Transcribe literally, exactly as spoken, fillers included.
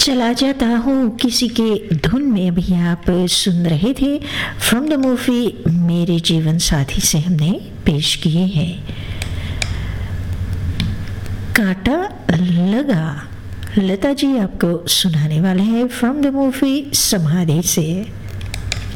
चला जाता हूँ किसी के धुन में अभी आप सुन रहे थे फ्रॉम द मूवी मेरे जीवन साथी से हमने पेश किए हैं। कांटा लगा लता जी आपको सुनाने वाले हैं फ्रॉम द मूवी समाधि से।